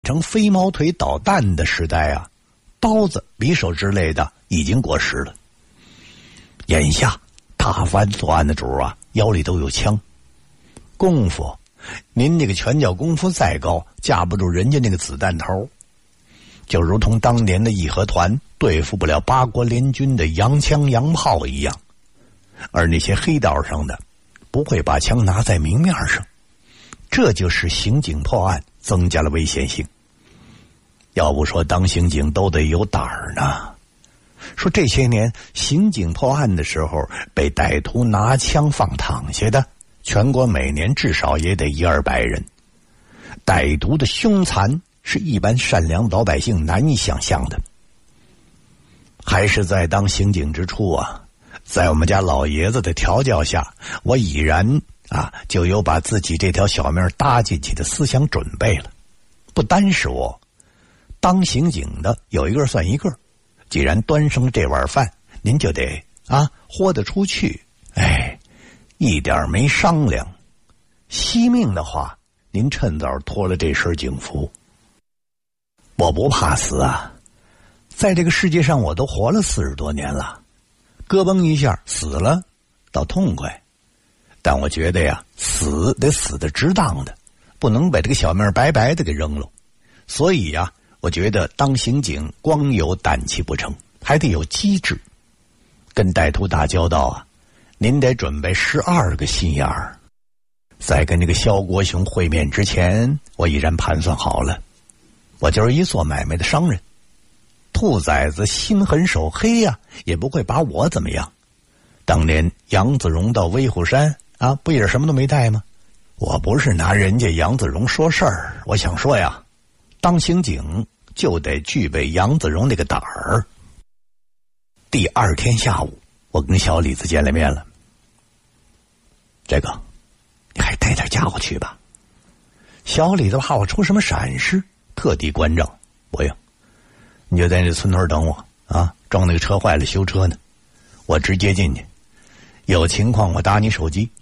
成飞毛腿导弹的时代啊，刀子、匕首之类的已经过时了。眼下大犯作案的主啊，腰里都有枪。功夫，您这个拳脚功夫再高，架不住人家那个子弹头。就如同当年的义和团对付不了八国联军的洋枪洋炮一样，而那些黑道上的不会把枪拿在明面上，这就是刑警破案增加了危险性。要不说当刑警都得有胆儿呢。说这些年刑警破案的时候被歹徒拿枪放躺下的，全国每年至少也得100-200人。歹毒的凶残是一般善良老百姓难以想象的。还是在当刑警之初啊，在我们家老爷子的调教下，我已然就有把自己这条小命搭进去的思想准备了。不单是我，当刑警的有一个算一个。既然端上这碗饭，您就得豁得出去，一点没商量。惜命的话，您趁早脱了这身警服。我不怕死啊，在这个世界上我都活了40多年了，咯嘣一下死了倒痛快。但我觉得呀，死得死得值当的，不能把这个小命白白的给扔了。所以呀，我觉得当刑警光有胆气不成，还得有机智。跟歹徒打交道啊，您得准备12个心眼儿。在跟这个肖国雄会面之前，我已然盘算好了，我就是一做买卖的商人，兔崽子心狠手黑呀，也不会把我怎么样。当年杨子荣到威虎山不也什么都没带吗？我不是拿人家杨子荣说事儿，我想说呀，当刑警就得具备杨子荣那个胆儿。第2天下午，我跟小李子见了面了。这个，你还带点家伙去吧。小李子怕我出什么闪失，特地关照。不用，你就在这村头等我撞那个车坏了修车呢，我直接进去。有情况我打你手机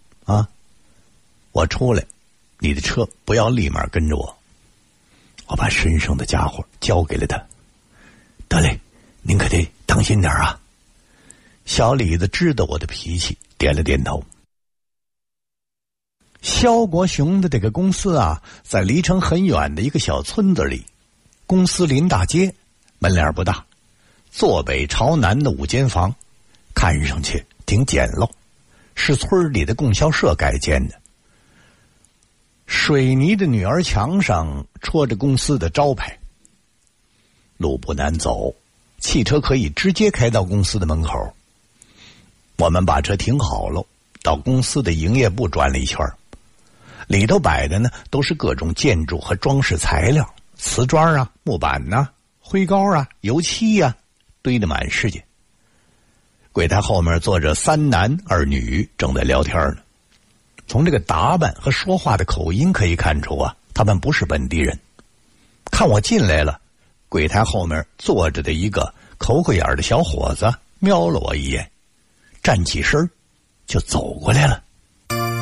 我出来，你的车不要立马跟着我。我把身上的家伙交给了他。得嘞，您可得当心点啊。小李子知道我的脾气，点了点头。肖国雄的这个公司在离城很远的一个小村子里。公司临大街，门脸不大，坐北朝南的5间房，看上去挺简陋，是村里的供销社改建的。水泥的女儿墙上戳着公司的招牌。路不难走，汽车可以直接开到公司的门口。我们把车停好了，到公司的营业部转了一圈。里头摆的呢都是各种建筑和装饰材料，瓷砖木板灰膏油漆堆得满世界。柜台后面坐着3男2女，正在聊天呢。从这个打扮和说话的口音可以看出他们不是本地人。看我进来了，柜台后面坐着的一个口眼的小伙子瞄了我一眼，站起身就走过来了。